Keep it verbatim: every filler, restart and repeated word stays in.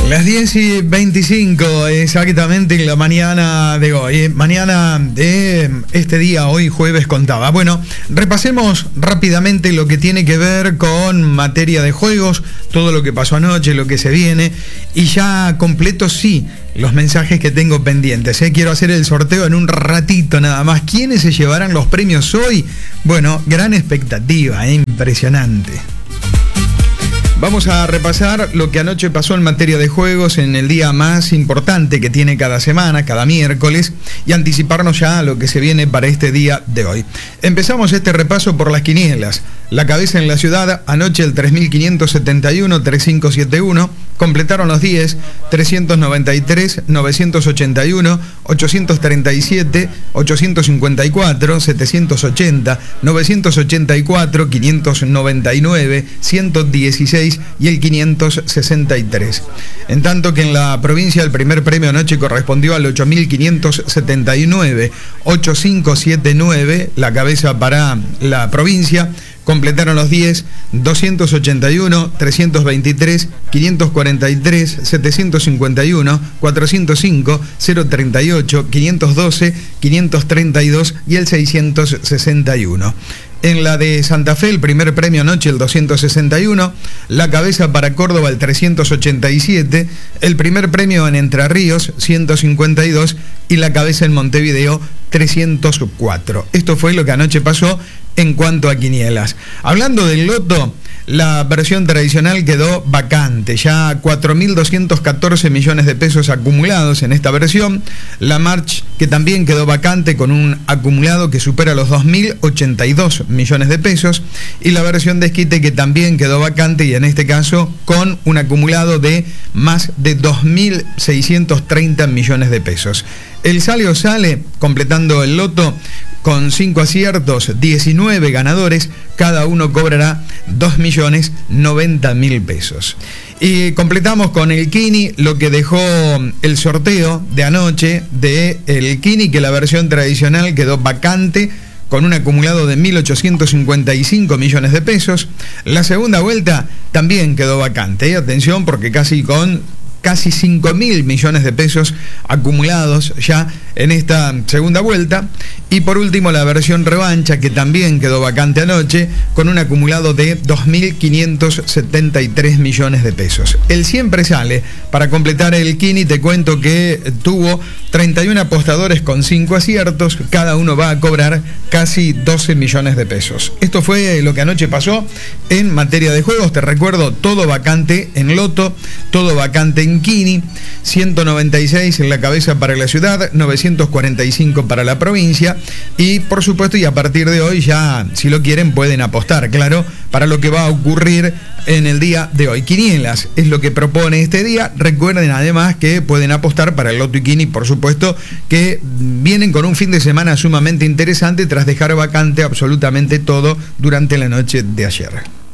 Las diez y veinticinco exactamente en la mañana de hoy, mañana de este día, hoy jueves contaba. Bueno, repasemos rápidamente lo que tiene que ver con materia de juegos, todo lo que pasó anoche, lo que se viene, y ya completo sí los mensajes que tengo pendientes. ¿eh? Quiero hacer el sorteo en un ratito nada más. ¿Quiénes se llevarán los premios hoy? Bueno, gran expectativa, ¿eh? Impresionante. Vamos a repasar lo que anoche pasó en materia de juegos en el día más importante que tiene cada semana, cada miércoles, y anticiparnos ya a lo que se viene para este día de hoy. Empezamos este repaso por las quinielas. La cabeza en la ciudad, anoche el tres mil quinientos setenta y uno, tres mil quinientos setenta y uno, completaron los diez, trescientos noventa y tres, novecientos ochenta y uno, ochocientos treinta y siete, ochocientos cincuenta y cuatro, setecientos ochenta, novecientos ochenta y cuatro, quinientos noventa y nueve, ciento dieciséis y el quinientos sesenta y tres. En tanto que en la provincia el primer premio anoche correspondió al ocho mil quinientos setenta y nueve, ocho mil quinientos setenta y nueve, la cabeza para la provincia. Completaron los diez, doscientos ochenta y uno, trescientos veintitrés, quinientos cuarenta y tres, setecientos cincuenta y uno, cuatrocientos cinco, cero treinta y ocho, quinientos doce, quinientos treinta y dos y el seiscientos sesenta y uno. En la de Santa Fe, el primer premio anoche, el doscientos sesenta y uno, la cabeza para Córdoba, el trescientos ochenta y siete, el primer premio en Entre Ríos, ciento cincuenta y dos, y la cabeza en Montevideo, trescientos cuatro. Esto fue lo que anoche pasó en cuanto a quinielas. Hablando del loto, la versión tradicional quedó vacante, ya cuatro mil doscientos catorce millones de pesos acumulados en esta versión. La March, que también quedó vacante con un acumulado que supera los dos mil ochenta y dos millones de pesos. Y la versión de Esquite, que también quedó vacante y en este caso con un acumulado de más de dos mil seiscientos treinta millones de pesos. El sale o sale, completando el loto, con cinco aciertos, diecinueve ganadores, cada uno cobrará dos millones noventa mil pesos. Y completamos con el Kini, lo que dejó el sorteo de anoche de el Kini, que la versión tradicional quedó vacante con un acumulado de mil ochocientos cincuenta y cinco millones de pesos. La segunda vuelta también quedó vacante. ¿eh? Atención, porque casi con casi cinco mil millones de pesos acumulados ya en esta segunda vuelta. Y por último la versión revancha, que también quedó vacante anoche con un acumulado de dos mil quinientos setenta y tres millones de pesos. El siempre sale, para completar el Kini, te cuento que tuvo treinta y uno apostadores con cinco aciertos, cada uno va a cobrar casi doce millones de pesos. Esto fue lo que anoche pasó en materia de juegos. Te recuerdo, todo vacante en loto, todo vacante en Kini, ciento noventa y seis en la cabeza para la ciudad, novecientos cuarenta y cinco para la provincia, y por supuesto, y a partir de hoy ya, si lo quieren, pueden apostar, claro, para lo que va a ocurrir en el día de hoy. Quinielas es lo que propone este día. Recuerden además que pueden apostar para el Loto y Kini, por supuesto, que vienen con un fin de semana sumamente interesante tras dejar vacante absolutamente todo durante la noche de ayer.